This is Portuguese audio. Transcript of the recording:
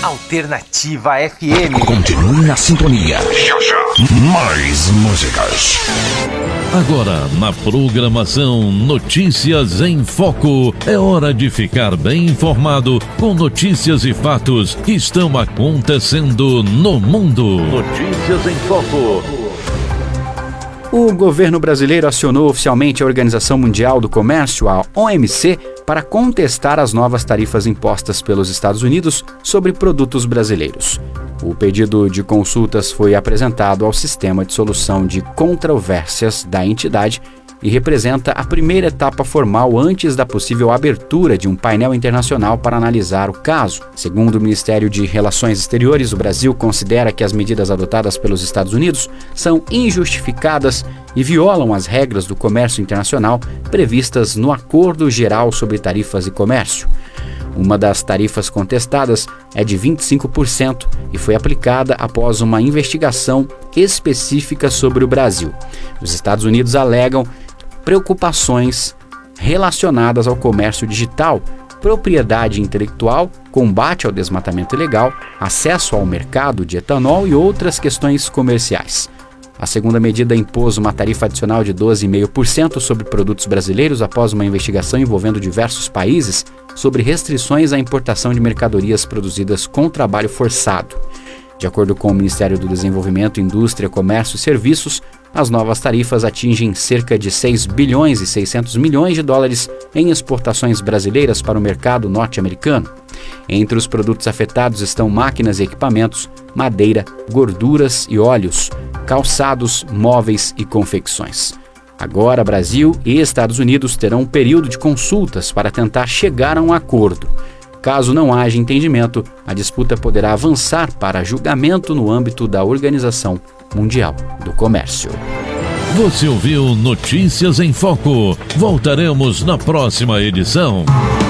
Alternativa FM. Continue na sintonia. Já, já. Mais músicas. Agora, na programação Notícias em Foco, é hora de ficar bem informado com notícias e fatos que estão acontecendo no mundo. Notícias em Foco. O governo brasileiro acionou oficialmente a Organização Mundial do Comércio, a OMC, para contestar as novas tarifas impostas pelos Estados Unidos sobre produtos brasileiros. O pedido de consultas foi apresentado ao Sistema de Solução de Controvérsias da entidade e representa a primeira etapa formal antes da possível abertura de um painel internacional para analisar o caso. Segundo o Ministério de Relações Exteriores, o Brasil considera que as medidas adotadas pelos Estados Unidos são injustificadas e violam as regras do comércio internacional previstas no Acordo Geral sobre Tarifas e Comércio. Uma das tarifas contestadas é de 25% e foi aplicada após uma investigação específica sobre o Brasil. Os Estados Unidos alegam preocupações relacionadas ao comércio digital, propriedade intelectual, combate ao desmatamento ilegal, acesso ao mercado de etanol e outras questões comerciais. A segunda medida impôs uma tarifa adicional de 12,5% sobre produtos brasileiros após uma investigação envolvendo diversos países sobre restrições à importação de mercadorias produzidas com trabalho forçado. De acordo com o Ministério do Desenvolvimento, Indústria, Comércio e Serviços, as novas tarifas atingem cerca de 6 bilhões e 600 milhões de dólares em exportações brasileiras para o mercado norte-americano. Entre os produtos afetados estão máquinas e equipamentos, madeira, gorduras e óleos, calçados, móveis e confecções. Agora, Brasil e Estados Unidos terão um período de consultas para tentar chegar a um acordo. Caso não haja entendimento, a disputa poderá avançar para julgamento no âmbito da Organização Mundial do Comércio. Você ouviu Notícias em Foco. Voltaremos na próxima edição.